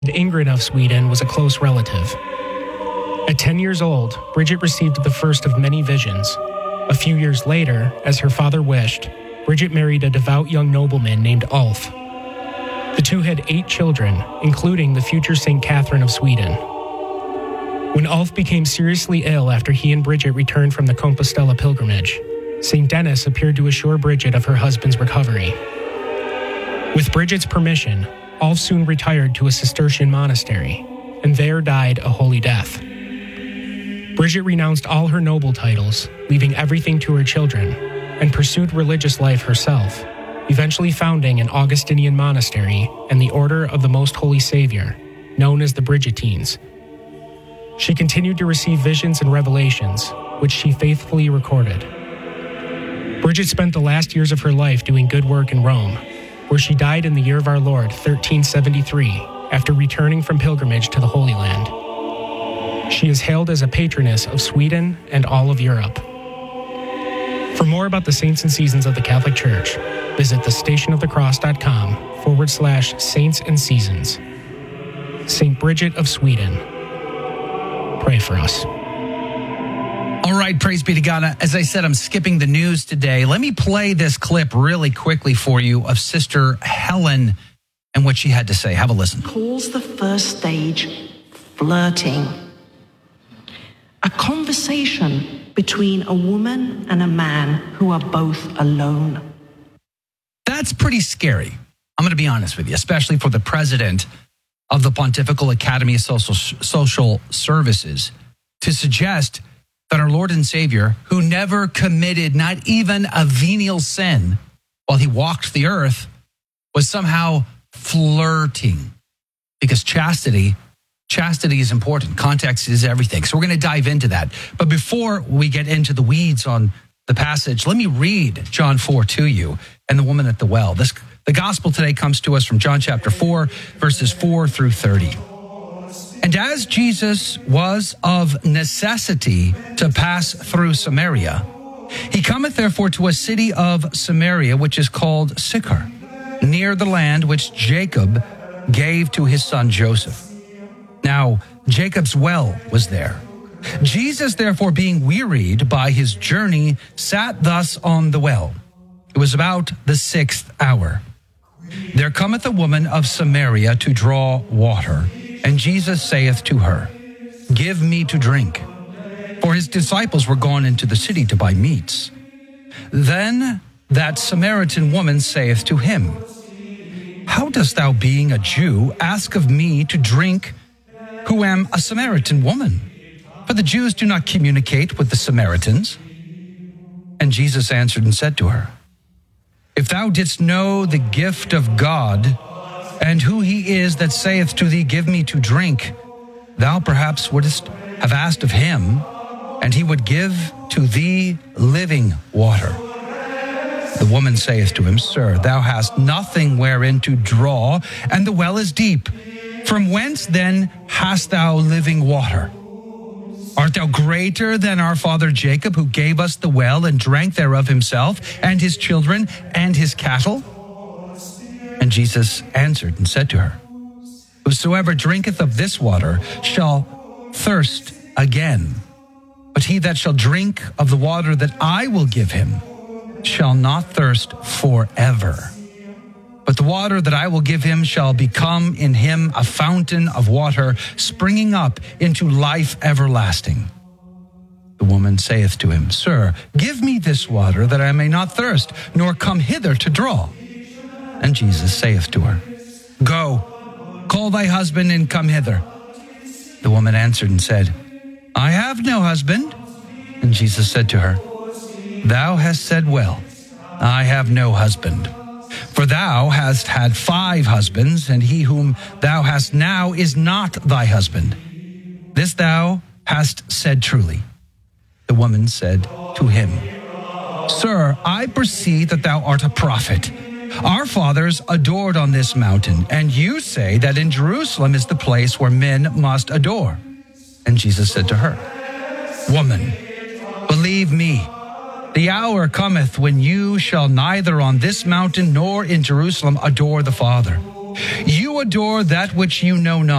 Ingrid of Sweden was a close relative. At 10 years old, Bridget received the first of many visions. A few years later, as her father wished, Bridget married a devout young nobleman named Ulf. The two had 8 children, including the future St. Catherine of Sweden. When Ulf became seriously ill after he and Bridget returned from the Compostela pilgrimage, St. Denis appeared to assure Bridget of her husband's recovery. With Bridget's permission, Ulf soon retired to a Cistercian monastery, and there died a holy death. Bridget renounced all her noble titles, leaving everything to her children, and pursued religious life herself, eventually founding an Augustinian monastery and the Order of the Most Holy Savior, known as the Bridgetines. She continued to receive visions and revelations, which she faithfully recorded. Bridget spent the last years of her life doing good work in Rome, where she died in the year of our Lord, 1373, after returning from pilgrimage to the Holy Land. She is hailed as a patroness of Sweden and all of Europe. For more about the saints and seasons of the Catholic Church, visit thestationofthecross.com/saints and seasons. St. Bridget of Sweden, pray for us. All right, praise be to God. As I said, I'm skipping the news today. Let me play this clip really quickly for you of Sister Helen and what she had to say. Have a listen. Calls the first stage flirting. A conversation between a woman and a man who are both alone. That's pretty scary. I'm going to be honest with you, especially for the president of the Pontifical Academy of Social Services to suggest that our Lord and Savior, who never committed not even a venial sin while he walked the earth, was somehow flirting. Because chastity is important. Context is everything. So we're going to dive into that. But before we get into the weeds on the passage, let me read John 4 to you and the woman at the well. The gospel today comes to us from John chapter 4, verses 4 through 30. And as Jesus was of necessity to pass through Samaria, he cometh therefore to a city of Samaria, which is called Sychar, near the land which Jacob gave to his son Joseph. Now, Jacob's well was there. Jesus, therefore, being wearied by his journey, sat thus on the well. It was about the 6th hour. There cometh a woman of Samaria to draw water, and Jesus saith to her, Give me to drink. For his disciples were gone into the city to buy meats. Then that Samaritan woman saith to him, How dost thou, being a Jew, ask of me to drink, who am a Samaritan woman? For the Jews do not communicate with the Samaritans. And Jesus answered and said to her, If thou didst know the gift of God, and who he is that saith to thee, Give me to drink, thou perhaps wouldst have asked of him, and he would give to thee living water. The woman saith to him, Sir, thou hast nothing wherein to draw, and the well is deep. From whence then hast thou living water? Art thou greater than our father Jacob, who gave us the well and drank thereof himself, and his children, and his cattle? And Jesus answered and said to her, Whosoever drinketh of this water shall thirst again. But he that shall drink of the water that I will give him shall not thirst forever. But the water that I will give him shall become in him a fountain of water springing up into life everlasting. The woman saith to him, Sir, give me this water that I may not thirst, nor come hither to draw. And Jesus saith to her, Go, call thy husband and come hither. The woman answered and said, I have no husband. And Jesus said to her, Thou hast said well, I have no husband. For thou hast had 5 husbands, and he whom thou hast now is not thy husband. This thou hast said truly. The woman said to him, Sir, I perceive that thou art a prophet. Our fathers adored on this mountain, and you say that in Jerusalem is the place where men must adore. And Jesus said to her, Woman, believe me, the hour cometh when you shall neither on this mountain nor in Jerusalem adore the Father. You you adore that which you know not?